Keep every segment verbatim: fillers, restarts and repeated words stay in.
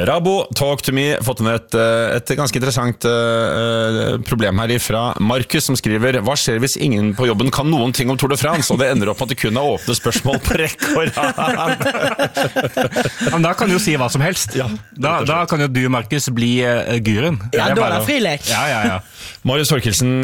Rabo, talk to me. Fått inn et, et ganske interessant uh, problem her ifra Markus, som skriver: hva skjer hvis ingen på jobben kan noen ting om Tour de France, og det ender opp med at det kun er åpne spørsmål på rekke og rad? Men da kan du jo si hva som helst. Ja, da, da kan jo du, Markus, bli uh, guren. Ja, da er det frilek. Ja, ja, ja. Marius Thorkildsen,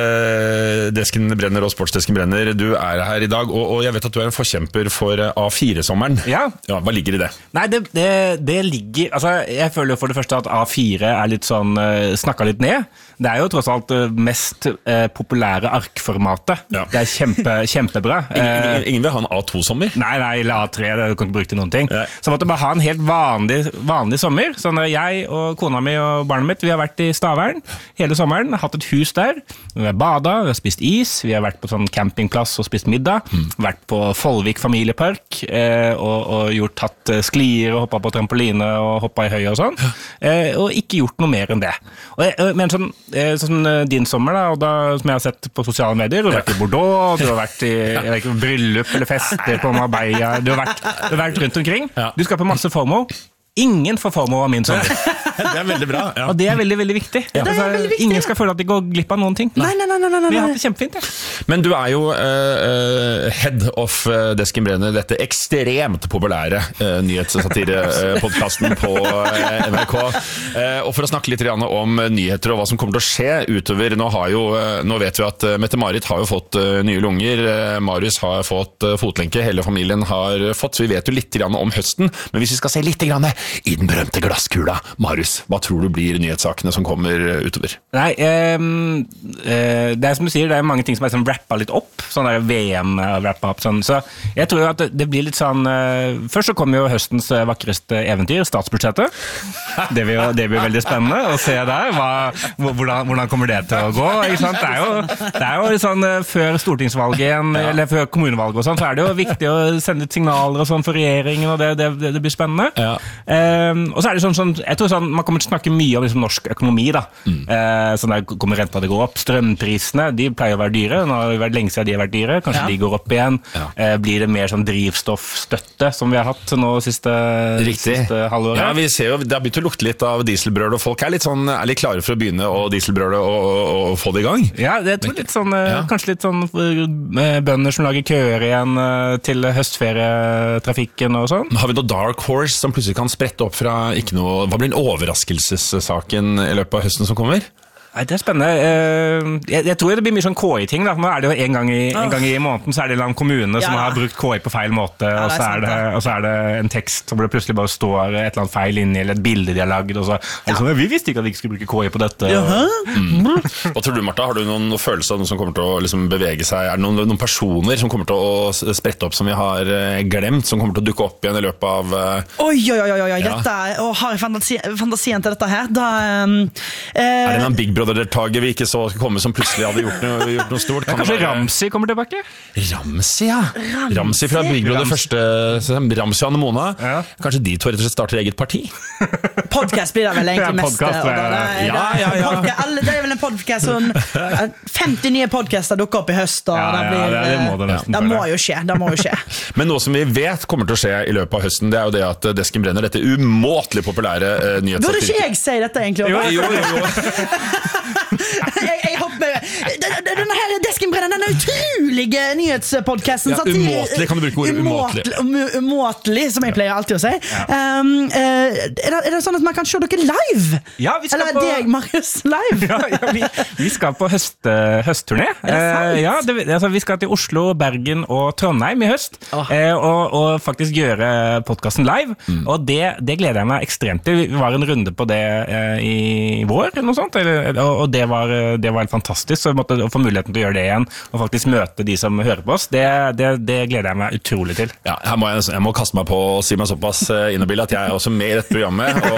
uh, Desken brenner og Sportsdesken brenner. Du er her i dag, og, og jeg vet at du er en forkjemper for A fire-sommeren. Ja. Ja, hva ligger i det? Nei, det, det, det ligger... Altså, jeg føler jo for det første at A fire er litt sånn, uh, snakket litt ned. Det er jo tross alt uh, mest uh, populære arkformatet. Ja. Det er kjempe, kjempebra. Ingen, ingen, ingen vil ha en A to-sommer? Nei, nei, eller A tre, det kan ikke bruke til noen ting. Ja. Så måtte jeg bare ha en helt vanlig, vanlig sommer. Så når jeg og kona mi og barnet mitt, vi har vært i Stavern hele sommeren, hatt et hus der, vi har badet, vi har spist is, vi har vært på sånn campingplass og spist middag, mm. vært på Folvik familiepark, eh, og, og gjort tatt sklier og hoppet på trampoline og hoppet i høy og sånn, eh, og ikke gjort noe mer enn det. Og, men sånn, eh, sånn din sommer da, og da, som jeg har sett på sosiale medier, du har vært i Bordeaux, du har vært i jeg vet ikke, bryllup eller fester på Marbella, du har vært, du har vært rundt omkring, du skal på masse FOMO. Ingen får FOMO av min sommer. Det er veldig bra. Ja. Og det er veldig, veldig viktig. Ja. Altså, veldig viktig. Ingen skal føle at de går glipp av noen ting. Nei, nei, nei, nei, nei. Vi har hatt det kjempefint, ja. Men du er jo uh, head of uh, Desken Brenner, dette ekstremt populære uh, nyhetssatire-podcasten på uh, N R K. Uh, og for å snakke litt om nyheter og hva som kommer til å skje utover, nå, har jo, uh, nå vet vi at uh, Mette-Marit har jo fått uh, nye lunger, uh, Marius har fått uh, fotlenke, hele familien har fått, så vi vet jo litt om høsten, men hvis vi skal se litt i den berømte glasskula, Marius, hva tror du blir nyhetssakene som kommer utover? Nei, eh, eh, det er som du sier, det er mange ting som er sånn rappet litt opp, sånn der V M-rappet opp, sånn. Så jeg tror at det blir litt sånn, eh, først så kommer jo høstens vakreste eventyr, statsbudsjettet. Det blir, det blir veldig spennende å se der, hva, hvordan, hvordan kommer det til å gå, ikke sant? Det er jo, det er jo sånn, før stortingsvalget igjen, ja. Eller før kommunevalget og sånn, så er det jo viktig å sende litt signaler og sånn for regjeringen, og det, det, det blir spennende. Ja. Um, og så er det sånn, sånn jeg tror sånn, man kommer til å snakke mye om liksom, norsk økonomi da. Mm. Uh, sånn der kommer renta til å gå opp, strømprisene, de pleier å være dyre, nå har det vært lenge siden de har vært dyre, kanskje ja. De går opp igjen, ja. uh, blir det mer sånn drivstoffstøtte som vi har hatt nå siste, siste halvåret? Ja, vi ser jo, det har begynt å lukte litt av dieselbrød, og folk er litt sånn, er litt klare for å begynne å dieselbrød og, og, og få det i gang. Ja, det er litt sånn, uh, ja. Kanskje litt sånn uh, bønder som lager køer igjen uh, til høstferietrafikken og sånn. Har vi noe dark horse som plutselig kan sprette opp fra ikke noe, hva blir en overraskelsessaken i løpet av høsten som kommer? Nei, det er spennende. Jeg, jeg tror det blir mye sånn K I-ting da. Nå er det jo en gang i, en gang i måneden så er det en kommune ja. Som har brukt K I på feil måte, ja, og, så er det, og så er det en tekst som det plutselig bare står et eller annet feil inni, eller et bilde de har laget, og så er det sånn, vi visste ikke at vi ikke skulle bruke K I på dette. Mm. Hva tror du, Martha? Har du noen, noen følelse av noe som kommer til å liksom, bevege seg? Er det noen, noen personer som kommer til å sprette opp som vi har glemt, som kommer til å dukke opp igjen i løpet av... Uh... Oi, oi, oi, oi, oi. Dette, og har jeg fantasi, fantasien til dette her, da... Um, uh... Er det noen Big Brother-deltager vi ikke så komme som plutselig hadde gjort noe, gjort noe stort? Kan kanskje være... Ramsey kommer tilbake? Ramsey, ja. Ramsey, Ramsey fra Big Brother første... Ramsey og Anne Mona. Ja. Kanskje de to rett og slett starter eget parti? Podcast blir det vel egentlig mest. Podcast, og da, det, ja, ja, ja. Podcast, alle, det er vel en podcast som femti nye podcaster dukker opp i høst, og ja, det, blir, ja, det, det må det nesten. Det må jo skje, det må jo skje. Men noe som vi vet kommer til å skje i løpet av høsten, det er jo det at Desken Brenner, dette umåtelig populære uh, nyhetsartikler. Burde ikke jeg si dette egentlig? Jo, jo, jo, jo. jeg, jeg hopper denne her Desken Brenner, denne utrolige nyhetspodcasten. Ja, umåtelig, kan du bruke ordet umåtelig? Umåtelig, umåtelig, som jeg pleier alltid å si. Ja. Um, uh, er, det, er det sånn at man kan se dere live? Ja, vi skal Eller på... deg, Marius, live? ja, ja, vi, vi skal på høst, uh, høstturné. Uh, ja, det, altså, vi skal til Oslo, Bergen og Trondheim i høst, oh. uh, og, og faktisk gjøre podcasten live, mm. og det, det gleder jeg meg ekstremt til. Vi var en runde på det uh, i vår, eller noe sånt, eller, og, og det var, det var helt fantastisk, så måtte, å få muligheten til å gjøre det igjen, og faktisk møte de som hører på oss, det, det, det gleder jeg meg utrolig til. Ja, her må jeg, jeg må kaste meg på og si meg såpass innobil at jeg er også med i dette programmet, og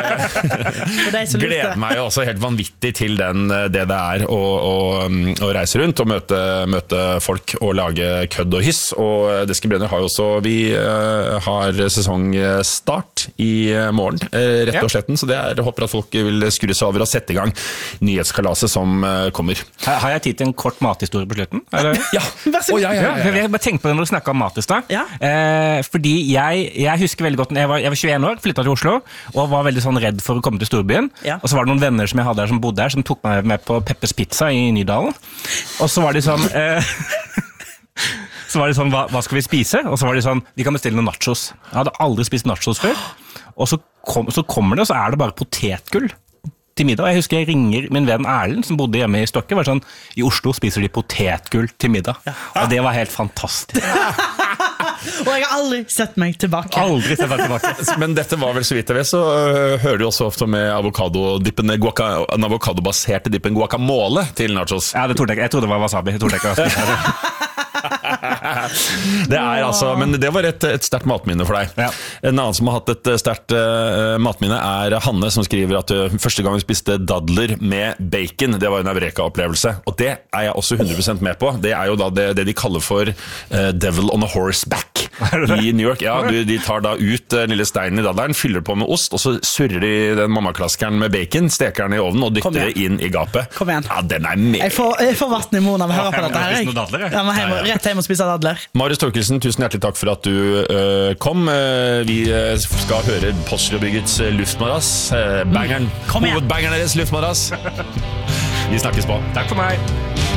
gleder meg også helt vanvittig til den, det det er å, å, å reise rundt og møte, møte folk og lage kødd og hyss, og Desken Brenner har jo også, vi uh, har sesongstart i morgen, uh, rett og slett, så det er, jeg håper at folk vil skru seg over og sette i gang nyhetskalaset som uh, kommer. dager. Har jeg tid til en kort mathistorie på slutten? Eller? Ja, Vær så god. Å, ja, ja, ja, ja. Jeg bare tenkte på det når du snakket om mat i sted. Ja. Eh, fordi jeg, jeg husker veldig godt, jeg var, jeg var tjueen år, flyttet til Oslo, og var veldig sånn redd for å komme til storbyen. Ja. Og så var det noen venner som jeg hadde her som bodde her, som tok meg med på Peppers Pizza i Nydalen. Og så var de sånn... Eh, så var de sånn, hva, hva skal vi spise? Og så var de sånn, vi kan bestille noen nachos. Jeg hadde aldri spist nachos før. Og så, kom, så kommer det, og så er det bare potetgull til middag. Jeg husker jeg ringer min venn Erlend, som bodde hjemme i Stokke, var sånn, i Oslo spiser de potetgull til middag. Ja. Og det var helt fantastisk. Og jeg har aldri sett meg tilbake. Aldri sett meg tilbake. Men dette var vel så vidt jeg vet, så uh, hører du også ofte med avokado-dippen, guaca, en avokadobaserte dippen guacamole til nachos. Ja, det trodde jeg ikke. Jeg trodde det var wasabi. Jeg trodde jeg ikke å spise det. Det er altså, men det var et, et sterkt matminne for deg. Ja. En annen som har hatt et sterkt uh, matminne er Hanne, som skriver at uh, første gang vi spiste dadler med bacon, det var en Eureka-opplevelse. Og det er jeg også hundre prosent med på. Det er jo da det, det de kaller for uh, devil on a horseback i New York. Ja, du, de tar da ut uh, lille steinen i dadderen, fyller på med ost, og så surrer de den mammaklaskeren med bacon, steker den i ovnen og dytter det inn i gapet. Kom igjen. Ja, den er med. Jeg får, jeg får vatten i munnen av å høre på dette her. Jeg må spise noen dadler, jeg. Jeg må hjem, rett hjem og spise dadler. Marius Torkelsen, tusen hjertelig takk for at du uh, kom. Uh, vi uh, skal høre Postgirobyggets uh, luftmadrass. Uh, bangeren. Kom igjen. Hovedbangeren deres luftmadrass. Vi snakkes på. Takk for meg.